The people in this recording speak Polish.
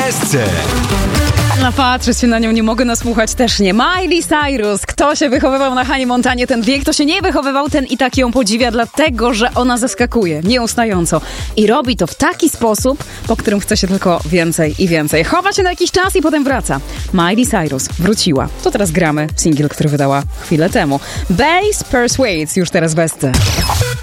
Bestce. No patrzę się na nią, nie mogę nasłuchać też nie. Miley Cyrus, kto się wychowywał na Hanie Montanie, ten wie, kto się nie wychowywał, ten i tak ją podziwia, dlatego, że ona zaskakuje nieustająco. I robi to w taki sposób, po którym chce się tylko więcej i więcej. Chowa się na jakiś czas i potem wraca. Miley Cyrus wróciła. To teraz gramy singiel, który wydała chwilę temu. Bass Persuades, już teraz w Bestce.